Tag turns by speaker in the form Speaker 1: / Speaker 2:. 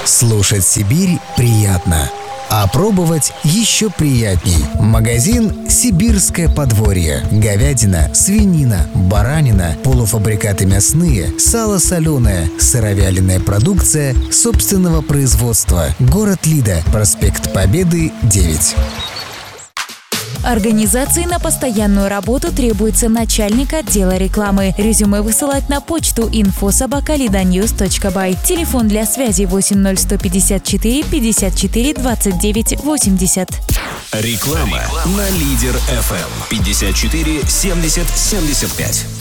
Speaker 1: Слушать Сибирь приятно, а пробовать еще приятней. Магазин «Сибирское подворье». Говядина, свинина, баранина, полуфабрикаты мясные, сало соленое, сыровяленая продукция собственного производства. Город Лида, проспект Победы, 9.
Speaker 2: Организации на постоянную работу требуется начальник отдела рекламы. Резюме высылать на почту info@lidanews.by. Телефон для связи 80154 54 29 80.
Speaker 3: Реклама на Лидер ФМ 54 70 75.